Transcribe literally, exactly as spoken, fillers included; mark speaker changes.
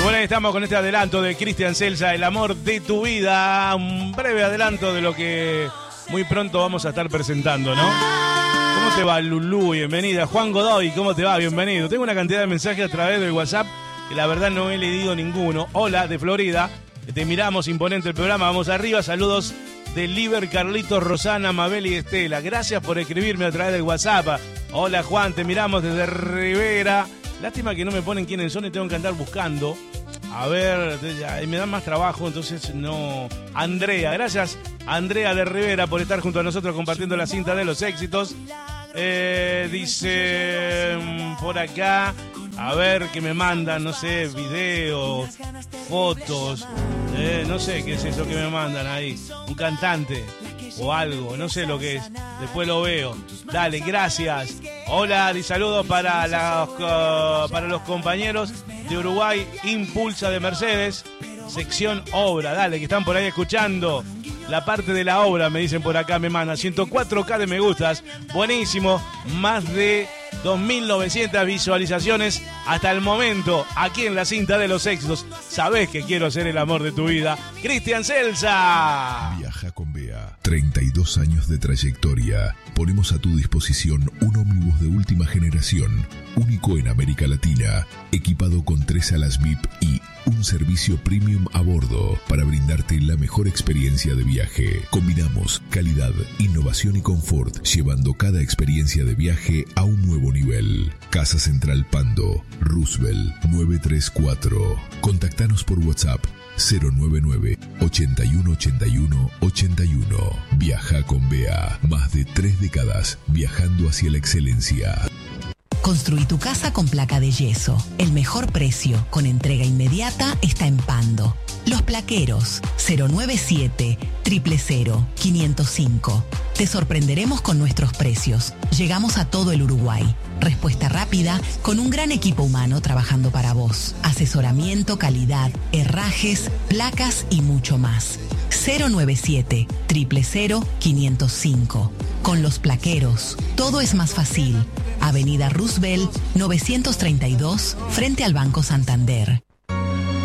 Speaker 1: Bueno, ahí estamos con este adelanto de Cristian Celsa, El amor de tu vida. Un breve adelanto de lo que muy pronto vamos a estar presentando, ¿no? ¿Cómo te va, Lulú? Bienvenida. Juan Godoy, ¿cómo te va? Bienvenido. Tengo una cantidad de mensajes a través del WhatsApp que la verdad no he leído ninguno. Hola, de Florida. Te miramos, imponente el programa. Vamos arriba. Saludos de Liber, Carlitos, Rosana, Mabel y Estela. Gracias por escribirme a través del WhatsApp. Hola, Juan, te miramos desde Rivera. Lástima que no me ponen quiénes son y tengo que andar buscando. A ver, me dan más trabajo, entonces no... Andrea, gracias Andrea de Rivera por estar junto a nosotros compartiendo la cinta de los éxitos. Eh, dice por acá, a ver qué me mandan, no sé, videos, fotos, eh, no sé qué es eso que me mandan ahí. Un cantante o algo, no sé lo que es. Después lo veo. Dale, gracias. Hola y saludos para, las, uh, para los compañeros de Uruguay Impulsa de Mercedes, sección obra. Dale, que están por ahí escuchando la parte de la obra, me dicen por acá, me mandan ciento cuatro K de me gustas. Buenísimo. Más de dos mil novecientas visualizaciones hasta el momento aquí en la cinta de los éxitos. Sabés que quiero ser el amor de tu vida. Cristian Celsa.
Speaker 2: Viaja con Bea. treinta y dos años de trayectoria. Ponemos a tu disposición un ómnibus de última generación, único en América Latina, equipado con tres salas V I P y un servicio premium a bordo para brindarte la mejor experiencia de viaje. Combinamos calidad, innovación y confort, llevando cada experiencia de viaje a un nuevo nivel. Casa Central Pando, Roosevelt nueve tres cuatro. Contactanos por WhatsApp cero nueve nueve, ochenta y uno ochenta y uno ochenta y uno. Viaja con Bea. Más de tres décadas viajando hacia la excelencia.
Speaker 3: Construí tu casa con placa de yeso. El mejor precio, con entrega inmediata, está en Pando. Los Plaqueros, cero nueve siete, cero cero cero, quinientos cinco. Te sorprenderemos con nuestros precios. Llegamos a todo el Uruguay. Respuesta rápida, con un gran equipo humano trabajando para vos. Asesoramiento, calidad, herrajes, placas y mucho más. cero nueve siete, cero cero cero, quinientos cinco. Con Los Plaqueros, todo es más fácil. Avenida Roosevelt, novecientos treinta y dos, frente al Banco Santander.